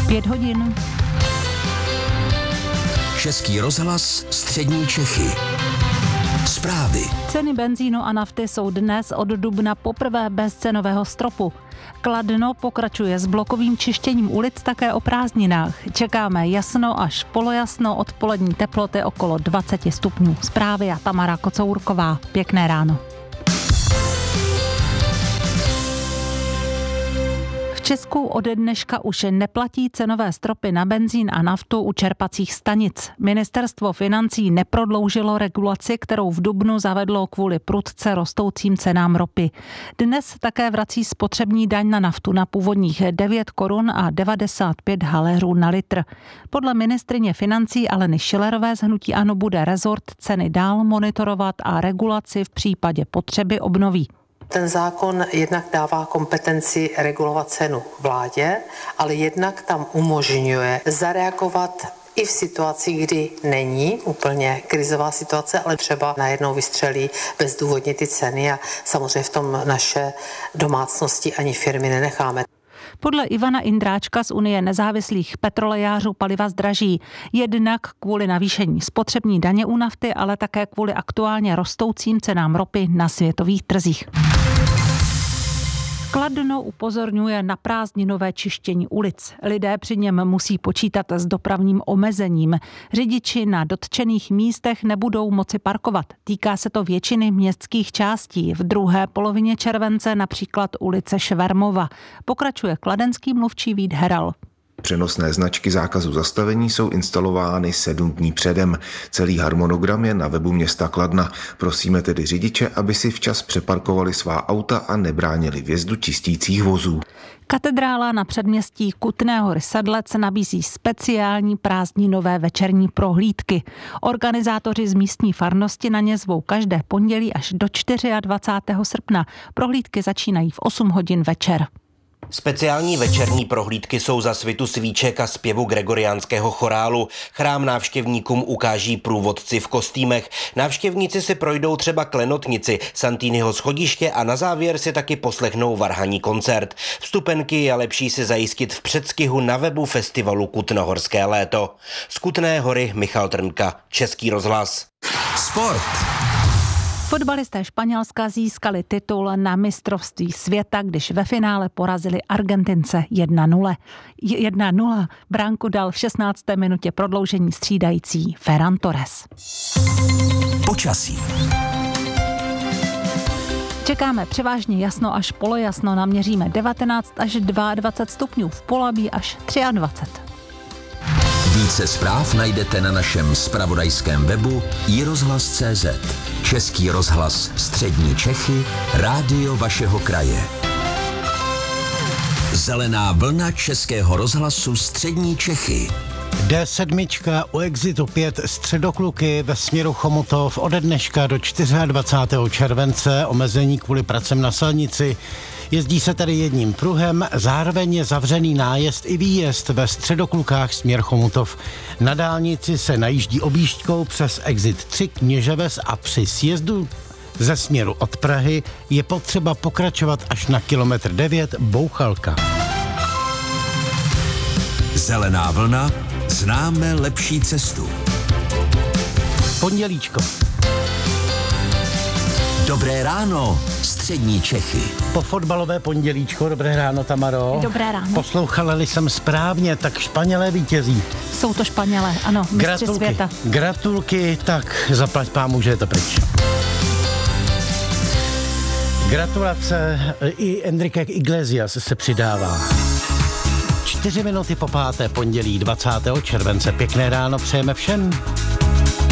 5 hodin. Český rozhlas Střední Čechy. Zprávy. Ceny benzínu a nafty jsou dnes od dubna poprvé bez cenového stropu. Kladno pokračuje s blokovým čištěním ulic také o prázdninách. Čekáme jasno až polojasno, odpolední teploty okolo 20 stupňů. Zprávy a Tamara Kocourková. Pěkné ráno. V Česku ode dneška už neplatí cenové stropy na benzín a naftu u čerpacích stanic. Ministerstvo financí neprodloužilo regulaci, kterou v dubnu zavedlo kvůli prudce rostoucím cenám ropy. Dnes také vrací spotřební daň na naftu na původních 9 korun a 95 haléřů na litr. Podle ministryně financí Aleny Schillerové z hnutí ANO bude rezort ceny dál monitorovat a regulaci v případě potřeby obnoví. Ten zákon jednak dává kompetenci regulovat cenu vládě, ale jednak tam umožňuje zareagovat i v situaci, kdy není úplně krizová situace, ale třeba najednou vystřelí bezdůvodně ty ceny a samozřejmě v tom naše domácnosti ani firmy nenecháme. Podle Ivana Indráčka z Unie nezávislých petrolejářů paliva zdraží. Jednak kvůli navýšení spotřební daně u nafty, ale také kvůli aktuálně rostoucím cenám ropy na světových trzích. Kladno upozorňuje na prázdninové čištění ulic. Lidé při něm musí počítat s dopravním omezením. Řidiči na dotčených místech nebudou moci parkovat. Týká se to většiny městských částí. V druhé polovině července například ulice Švermova. Pokračuje kladenský mluvčí Vít Heral. Přenosné značky zákazu zastavení jsou instalovány 7 dní předem. Celý harmonogram je na webu města Kladna. Prosíme tedy řidiče, aby si včas přeparkovali svá auta a nebránili vjezdu čistících vozů. Katedrála na předměstí Kutné Hory Sedlec nabízí speciální prázdninové večerní prohlídky. Organizátoři z místní farnosti na ně zvou každé pondělí až do 24. srpna. Prohlídky začínají v 8 hodin večer. Speciální večerní prohlídky jsou za svitu svíček a zpěvu gregoriánského chorálu. Chrám návštěvníkům ukáží průvodci v kostýmech. Návštěvníci si projdou třeba Klenotnici, Santýnyho schodiště a na závěr si taky poslechnou varhanní koncert. Vstupenky je lepší si zajistit v předstihu na webu festivalu Kutnohorské léto. Z Kutné Hory Michal Trnka, Český rozhlas. Sport. Fotbalisté Španělska získali titul na mistrovství světa, když ve finále porazili Argentince 1-0. 1-0 bránku dal v 16. minutě prodloužení střídající Ferran Torres. Počasí. Čekáme převážně jasno až polojasno, naměříme 19 až 22 stupňů, v Polabí až 23. Více zpráv najdete na našem zpravodajském webu iRozhlas.cz. Český rozhlas Střední Čechy, rádio vašeho kraje. Zelená vlna Českého rozhlasu Střední Čechy. D7 u exitu 5 Středokluky ve směru Chomutov ode dneška do 24. července, omezení kvůli pracem na silnici. Jezdí se tady jedním pruhem, zároveň je zavřený nájezd i výjezd ve Středoklukách směr Chomutov. Na dálnici se najíždí objížďkou přes exit 3 Kněževes a při sjezdu ze směru od Prahy je potřeba pokračovat až na kilometr 9 Bouchalka. Zelená vlna, známe lepší cestu. Pondělíčko. Dobré ráno, Střední Čechy. Po fotbalové pondělíčko, dobré ráno, Tamaro. Dobré ráno. Poslouchala-li jsem správně, tak Španělé vítězí. Jsou to Španělé, ano, mistři světa. Gratulky, tak zaplať pámu, že je to pryč. Gratulace, i Enrique Iglesias se přidává. 4 minuty po 5. pondělí 20. července. Pěkné ráno přejeme všem.